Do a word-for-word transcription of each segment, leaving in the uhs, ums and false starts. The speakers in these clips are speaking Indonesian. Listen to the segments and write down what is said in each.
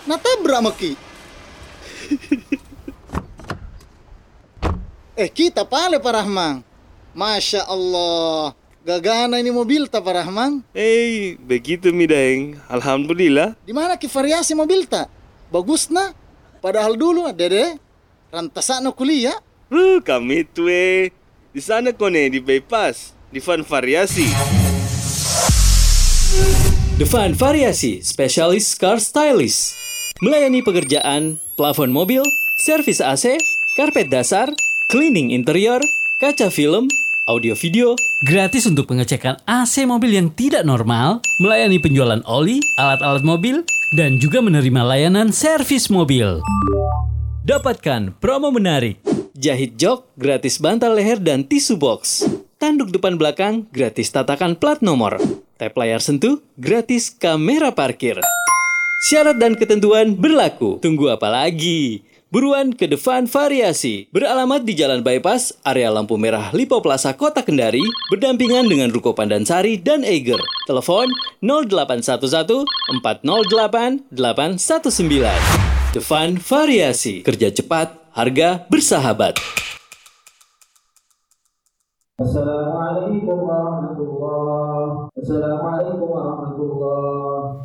natabrak maki. eh kita pale Pak Rahman. Masya Allah, gagana ini mobil ta Pak Rahman. Eh, begitu mi Daeng. Alhamdulillah. Di mana ki variasi mobil ta? Bagus na. Padahal dulu dede rantasana kuliah. Uh, kami tuh eh. Di sana kone di bypass, di Van Variasi. The Van Variasi, spesialis car stylist. Melayani pekerjaan, plafon mobil, servis A C, karpet dasar, cleaning interior, kaca film, audio video. Gratis untuk pengecekan A C mobil yang tidak normal, melayani penjualan oli, alat-alat mobil, dan juga menerima layanan servis mobil. Dapatkan promo menarik. Jahit jok, gratis bantal leher dan tisu box. Tanduk depan belakang, gratis tatakan plat nomor. Tap layar sentuh, gratis kamera parkir. Syarat dan ketentuan berlaku. Tunggu apa lagi? Buruan ke The Van Variasi. Beralamat di Jalan Bypass, area lampu merah Lipo Plaza Kota Kendari, berdampingan dengan Ruko Pandansari dan Eiger. Telepon nol delapan satu satu empat nol delapan delapan satu sembilan. The Van Variasi. Kerja cepat, harga bersahabat. Assalamualaikum warahmatullahi Assalamualaikum warahmatullahi.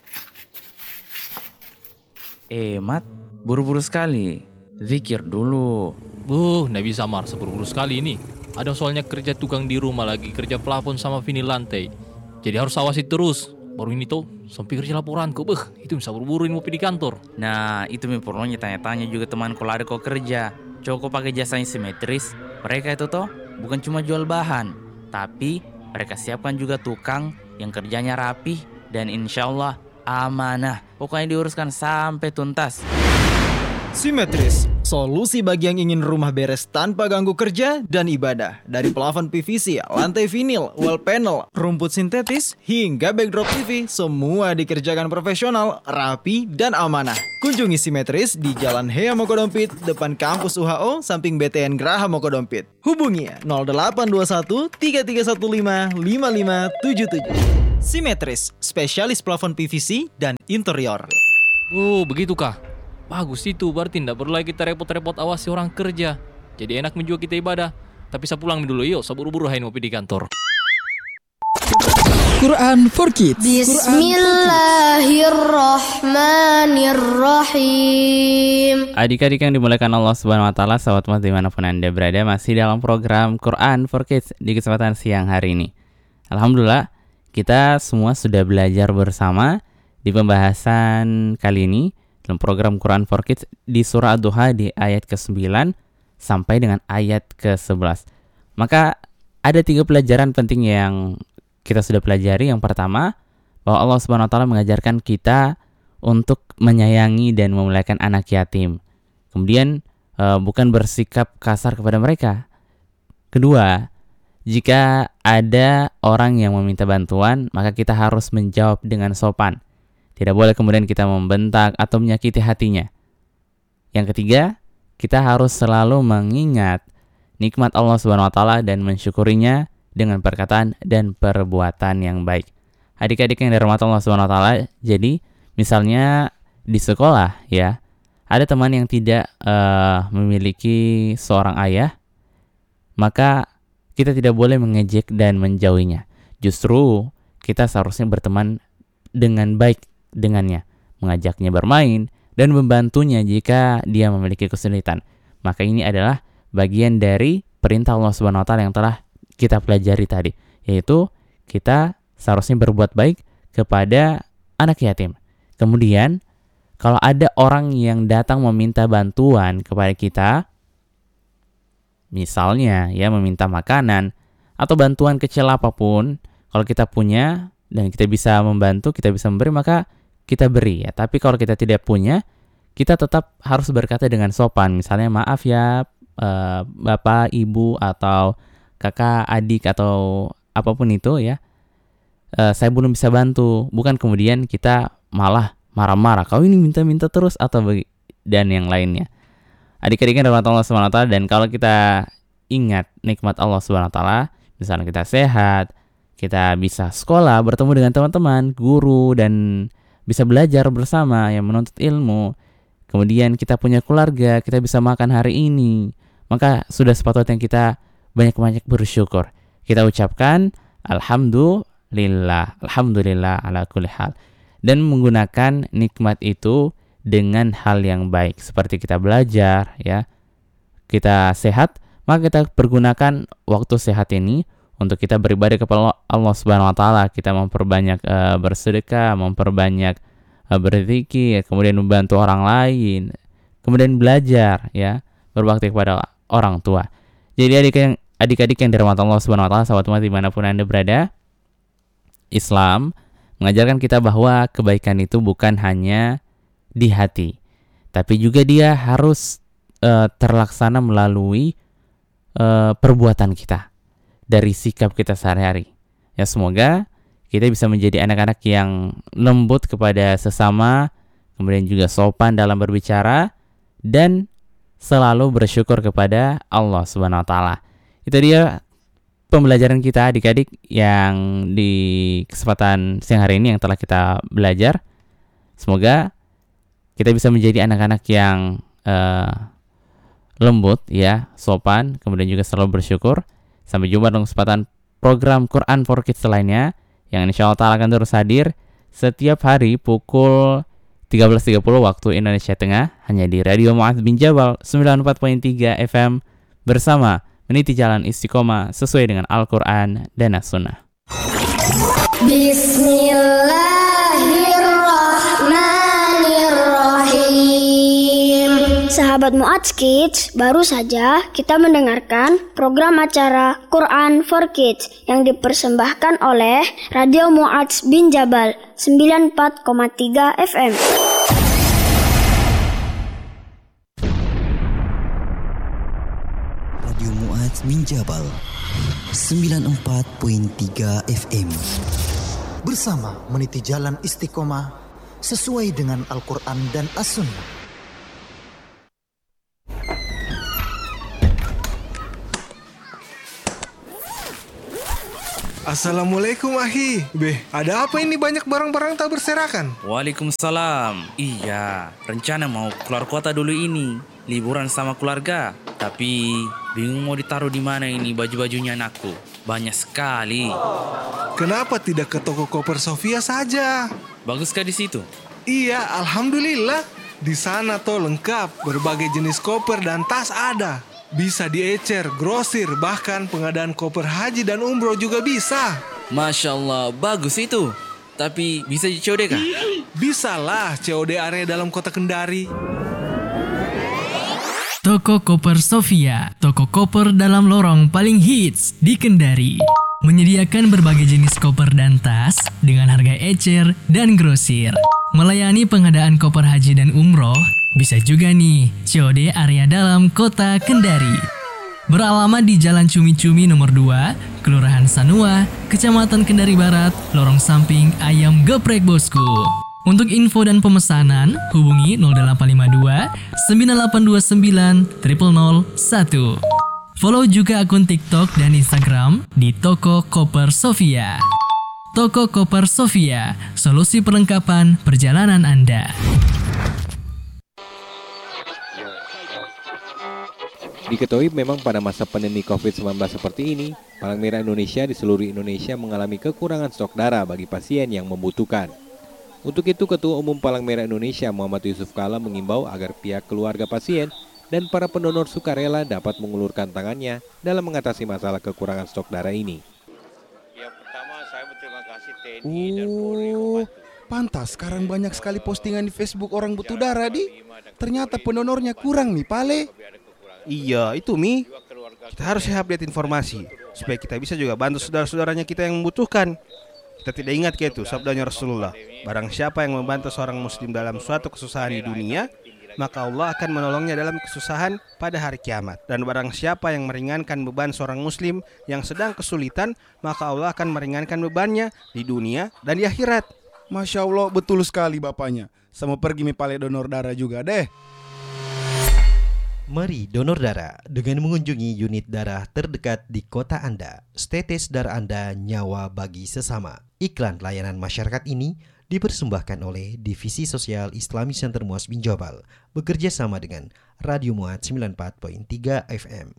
Eh, Mat, buru-buru sekali. Zikir dulu. Buh, nggak bisa Mar, seburu-buru sekali ini. Ada soalnya kerja tukang di rumah lagi, kerja plafon sama vinil lantai. Jadi harus awasi terus. Baru ini tuh, sampai kerja laporan kok, beh, itu bisa buru-buruin ngopi di kantor. Nah, itu mi perlunya tanya-tanya juga temanku lari kok kerja. Coba pakai jasanya simetris. Mereka itu toh bukan cuma jual bahan, tapi mereka siapkan juga tukang yang kerjanya rapih dan insya Allah amanah. Pokoknya diuruskan sampai tuntas. Simetris, solusi bagi yang ingin rumah beres tanpa ganggu kerja dan ibadah. Dari plafon P V C, lantai vinil, wall panel, rumput sintetis, hingga backdrop T V, semua dikerjakan profesional, rapi, dan amanah. Kunjungi Simetris di Jalan Hea Mokodompit, depan kampus U H O, samping B T N Graha Mokodompit. Hubungi nol delapan dua satu tiga tiga satu lima lima lima tujuh tujuh. Simetris, spesialis plafon P V C dan interior. Oh, begitu kah? Bagus itu, berarti tidak perlu lagi kita repot-repot awasi orang kerja. Jadi enak menjual kita ibadah. Tapi saya pulang dulu yuk, saya buru-buru hai ngopi di kantor. Quran for Kids. Bismillahirrahmanirrahim. Adik-adik yang dimuliakan Allah Subhanahu wa taala, sahabat Mas dimanapun Anda berada, masih dalam program Quran for Kids di kesempatan siang hari ini. Alhamdulillah, kita semua sudah belajar bersama di pembahasan kali ini dalam program Quran for Kids di surah Ad-Duha di ayat kesembilan sampai dengan ayat kesebelas. Maka ada tiga pelajaran penting yang kita sudah pelajari. Yang pertama, bahwa Allah Subhanahu wa taala mengajarkan kita untuk menyayangi dan memuliakan anak yatim. Kemudian uh, bukan bersikap kasar kepada mereka. Kedua, jika ada orang yang meminta bantuan, maka kita harus menjawab dengan sopan. Tidak boleh kemudian kita membentak atau menyakiti hatinya. Yang ketiga, kita harus selalu mengingat nikmat Allah Subhanahu wa taala dan mensyukurinya dengan perkataan dan perbuatan yang baik. Adik-adik yang dirahmati Allah Subhanahu wa taala, jadi misalnya di sekolah ya, ada teman yang tidak uh, memiliki seorang ayah, maka kita tidak boleh mengejek dan menjauhinya. Justru kita seharusnya berteman dengan baik dengannya, mengajaknya bermain dan membantunya jika dia memiliki kesulitan. Maka ini adalah bagian dari perintah Allah Subhanahu wa taala yang telah kita pelajari tadi, yaitu kita seharusnya berbuat baik kepada anak yatim. Kemudian kalau ada orang yang datang meminta bantuan kepada kita, misalnya ya meminta makanan atau bantuan kecil apapun, kalau kita punya dan kita bisa membantu, kita bisa memberi, maka kita beri ya. Tapi kalau kita tidak punya, kita tetap harus berkata dengan sopan. Misalnya, maaf ya uh, bapak, ibu, atau kakak, adik, atau apapun itu ya, uh, saya belum bisa bantu. Bukan kemudian kita malah marah-marah, kau ini minta-minta terus, atau bagi, dan yang lainnya. Adik-adik yang dirahmati Allah Subhanahu wa taala, dan kalau kita ingat nikmat Allah Subhanahu wa taala, misalnya kita sehat, kita bisa sekolah, bertemu dengan teman-teman, guru, dan bisa belajar bersama, yang menuntut ilmu. Kemudian kita punya keluarga, kita bisa makan hari ini. Maka sudah sepatutnya kita banyak-banyak bersyukur. Kita ucapkan alhamdulillah, alhamdulillah ala kulli hal. Dan menggunakan nikmat itu dengan hal yang baik, seperti kita belajar, ya. Kita sehat, maka kita pergunakan waktu sehat ini untuk kita beribadah kepada Allah Subhanahu wa taala. Kita memperbanyak uh, bersedekah, memperbanyak uh, berzikir, kemudian membantu orang lain, kemudian belajar, ya, berbakti kepada orang tua. Jadi adik yang adik-adik yang dirahmati Allah Subhanahu wa taala, sahabat umat dimanapun Anda berada, Islam mengajarkan kita bahwa kebaikan itu bukan hanya di hati, tapi juga dia harus uh, terlaksana melalui uh, perbuatan kita, dari sikap kita sehari-hari. Ya, semoga kita bisa menjadi anak-anak yang lembut kepada sesama, kemudian juga sopan dalam berbicara, dan selalu bersyukur kepada Allah Subhanahu wa taala. Itu dia pembelajaran kita adik-adik yang di kesempatan siang hari ini yang telah kita belajar. Semoga kita bisa menjadi anak-anak yang uh, lembut, ya, sopan, kemudian juga selalu bersyukur. Sampai jumpa dalam kesempatan program Quran for Kids lainnya yang insyaallah ta'ala akan terus hadir setiap hari pukul tiga belas tiga puluh waktu Indonesia Tengah, hanya di Radio Mu'adz bin Jabal sembilan puluh empat koma tiga F M bersama meniti jalan istiqomah sesuai dengan Al-Quran dan As-Sunnah. Bismillahirrahmanirrahim. Sahabat Mu'adz Kids, baru saja kita mendengarkan program acara Quran for Kids yang dipersembahkan oleh Radio Mu'adz bin Jabal sembilan puluh empat koma tiga F M. Radio Mu'adz bin Jabal sembilan puluh empat koma tiga F M. Bersama meniti jalan istiqomah sesuai dengan Al-Quran dan As-Sunnah. Assalamualaikum Ahi. Beh, ada apa ini banyak barang-barang tak berserakan? Waalaikumsalam. Iya, rencana mau keluar kota dulu ini, liburan sama keluarga. Tapi bingung mau ditaruh di mana ini baju-bajunya anakku. Banyak sekali. Kenapa tidak ke toko koper Sofia saja? Baguskah di situ? Iya, alhamdulillah. Di sana tuh lengkap, berbagai jenis koper dan tas ada. Bisa diecer, grosir, bahkan pengadaan koper haji dan umroh juga bisa. Masya Allah, bagus itu. Tapi bisa di C O D kah? Bisa lah, C O D area dalam kota Kendari. Toko Koper Sofia, toko koper dalam lorong paling hits di Kendari. Menyediakan berbagai jenis koper dan tas dengan harga ecer dan grosir. Melayani pengadaan koper haji dan umroh. Bisa juga nih, C O D area dalam kota Kendari. Beralamat di Jalan Cumi-Cumi nomor dua, Kelurahan Sanua, Kecamatan Kendari Barat, lorong samping Ayam Geprek Bosku. Untuk info dan pemesanan, hubungi nol delapan lima dua sembilan delapan dua sembilan nol nol nol satu. Follow juga akun TikTok dan Instagram di Toko Koper Sofia. Toko Koper Sofia, solusi perlengkapan perjalanan Anda. Diketahui memang pada masa pandemi covid sembilan belas seperti ini, Palang Merah Indonesia di seluruh Indonesia mengalami kekurangan stok darah bagi pasien yang membutuhkan. Untuk itu, Ketua Umum Palang Merah Indonesia Muhammad Yusuf Kala mengimbau agar pihak keluarga pasien dan para pendonor sukarela dapat mengulurkan tangannya dalam mengatasi masalah kekurangan stok darah ini. Yang pertama, saya berterima kasih T N I dan Polri. Oh, pantas sekarang banyak sekali postingan di Facebook orang butuh darah di. Ternyata pendonornya kurang nih, Pale. Iya, itu Mi. Kita harus update informasi supaya kita bisa juga bantu saudara-saudaranya kita yang membutuhkan. Kita tidak ingat ke itu sabdanya Rasulullah. Barang siapa yang membantu seorang muslim dalam suatu kesusahan di dunia, maka Allah akan menolongnya dalam kesusahan pada hari kiamat. Dan barang siapa yang meringankan beban seorang muslim yang sedang kesulitan, maka Allah akan meringankan bebannya di dunia dan di akhirat. Masya Allah, betul sekali bapaknya. Sama pergi mi Pale donor darah juga deh. Mari donor darah dengan mengunjungi unit darah terdekat di kota Anda. Status darah Anda nyawa bagi sesama. Iklan layanan masyarakat ini dipersembahkan oleh Divisi Sosial Islami Center Muaz bin Jabal bekerja sama dengan Radio Muaz sembilan puluh empat koma tiga F M.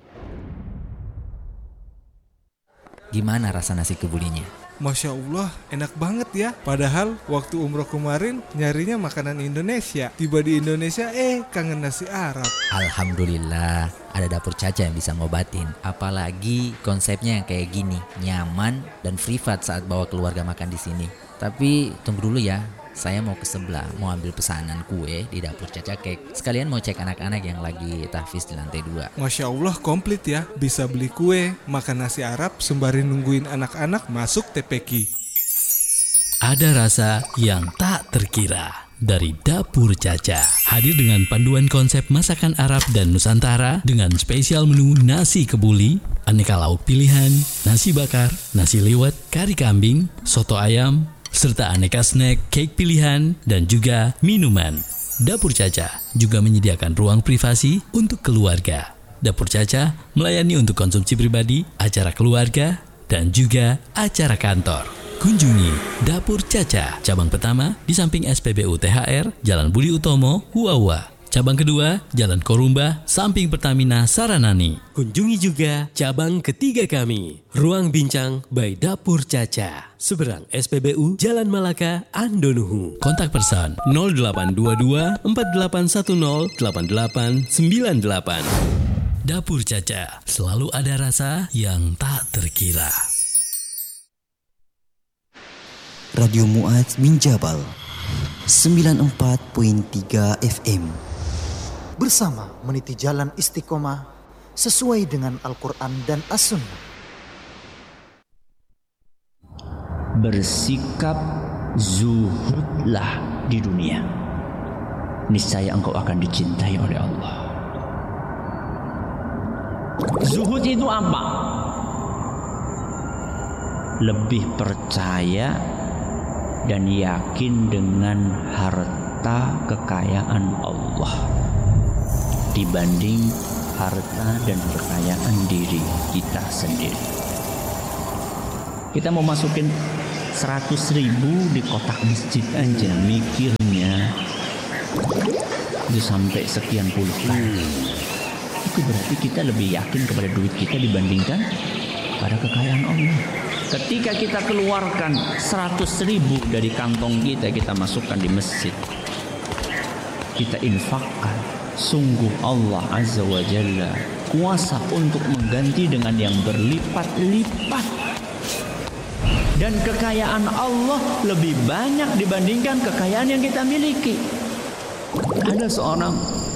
Gimana rasa nasi kebulinya? Masya Allah, enak banget ya. Padahal waktu umroh kemarin nyarinya makanan Indonesia. Tiba di Indonesia, eh kangen nasi Arab. Alhamdulillah, ada Dapur Caca yang bisa ngobatin. Apalagi konsepnya yang kayak gini, nyaman dan privat saat bawa keluarga makan di sini. Tapi tunggu dulu ya, saya mau ke sebelah, mau ambil pesanan kue di Dapur Caca Cake. Sekalian mau cek anak-anak yang lagi tahfiz di lantai dua. Masya Allah, komplit ya. Bisa beli kue, makan nasi Arab, sembari nungguin anak-anak masuk T P Q. Ada rasa yang tak terkira dari Dapur Caca. Hadir dengan panduan konsep masakan Arab dan Nusantara dengan spesial menu nasi kebuli, aneka lauk pilihan, nasi bakar, nasi liwet, kari kambing, soto ayam, serta aneka snack, cake pilihan, dan juga minuman. Dapur Caca juga menyediakan ruang privasi untuk keluarga. Dapur Caca melayani untuk konsumsi pribadi, acara keluarga, dan juga acara kantor. Kunjungi Dapur Caca, cabang pertama di samping S P B U T H R, Jalan Budi Utomo, Huawa. Cabang kedua, Jalan Korumba, samping Pertamina Saranani. Kunjungi juga cabang ketiga kami, Ruang Bincang by Dapur Caca, seberang S P B U Jalan Malaka, Andonuhu. Kontak person nol delapan dua dua empat delapan satu nol delapan delapan sembilan delapan. Dapur Caca, selalu ada rasa yang tak terkira. Radio Muaz bin Jabal sembilan puluh empat koma tiga F M. Bersama meniti jalan istiqomah sesuai dengan Al-Quran dan As-Sunnah. Bersikap zuhudlah di dunia, niscaya engkau akan dicintai oleh Allah. Zuhud itu apa? Lebih percaya dan yakin dengan harta kekayaan Allah dibanding harta dan kekayaan diri kita sendiri. Kita mau masukin seratus ribu di kotak masjid aja, mikirnya itu sampai sekian puluh kali. Itu berarti kita lebih yakin kepada duit kita dibandingkan pada kekayaan Allah. Ketika kita keluarkan seratus ribu dari kantong kita, kita masukkan di masjid, kita infakkan, sungguh Allah Azza wa Jalla kuasa untuk mengganti dengan yang berlipat-lipat. Dan kekayaan Allah lebih banyak dibandingkan kekayaan yang kita miliki. Ada seorang